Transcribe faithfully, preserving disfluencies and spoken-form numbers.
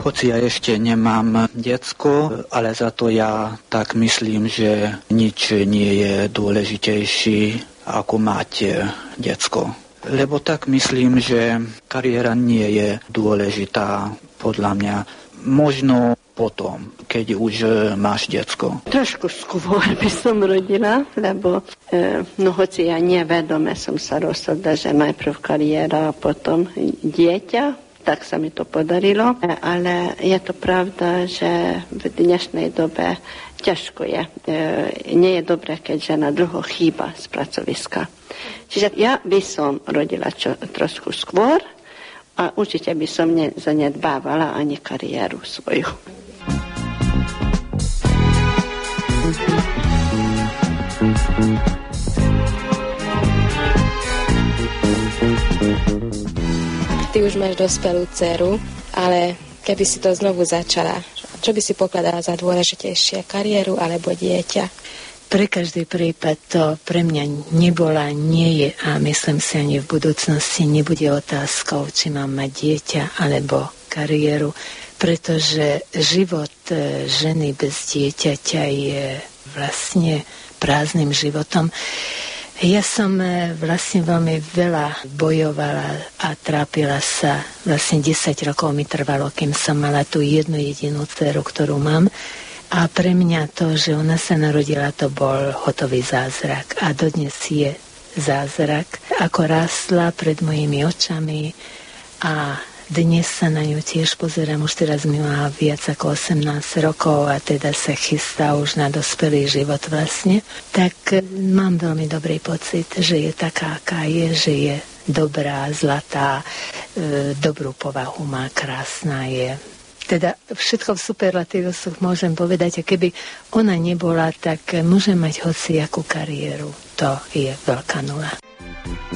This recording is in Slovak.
Hoci ja ešte nemám decko, ale za to ja tak myslím, že nič nie je dôležitejší ako mať decko. Lebo tak myslím, že kariéra nie je dôležitá podľa mňa. Možno potom, keď už máš decko. Trošku skôr by som rodila, lebo e, no hoci ja nevedome som sa rozhodla, že najprv kariéra a potom dieťa, tak sa mi to podarilo, ale je to pravda, že v dnešnej dobe ťažko je. E, nie je dobré, keď žena dlho chýba z pracoviska. Čiže ja by som rodila čo, trošku skôr a určite by som nezanedbávala ani kariéru svoju. Ty už máš dospelú dceru, ale keby si to znovu začala, čo by si pokladala za dôležitejšie, kariéru alebo dieťa? Pre každý prípad to pre mňa nebola, nie je a myslím si ani v budúcnosti nebude otázkou, či mám mať dieťa alebo kariéru, pretože život ženy bez dieťaťa je vlastne prázdnym životom. Ja som vlastne veľmi veľa bojovala a trápila sa. Vlastne desať rokov mi trvalo, kým som mala tú jednu jedinú dceru, ktorú mám. A pre mňa to, že ona sa narodila, to bol hotový zázrak. A dodnes je zázrak. Ako rástla pred mojimi očami a dnes sa na ňu tiež pozerám, už teraz mi má viac ako osemnásť rokov a teda sa chystá už na dospelý život vlastne, tak mám veľmi dobrý pocit, že je taká, aká je, že je dobrá, zlatá, e, dobrú povahu má, krásna je. Teda všetko v superlatívoch môžem povedať, a keby ona nebola, tak môžem mať hociakú kariéru. To je veľká nula.